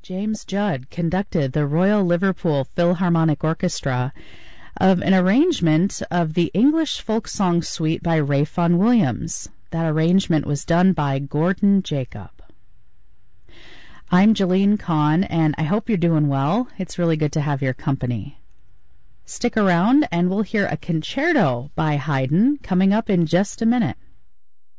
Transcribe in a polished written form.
James Judd conducted the Royal Liverpool Philharmonic Orchestra of an arrangement of the English Folk Song Suite by Ralph Vaughan Williams. That arrangement was done by Gordon Jacob. I'm Jeline Kahn, and I hope you're doing well. It's really good to have your company. Stick around, and we'll hear a concerto by Haydn coming up in just a minute.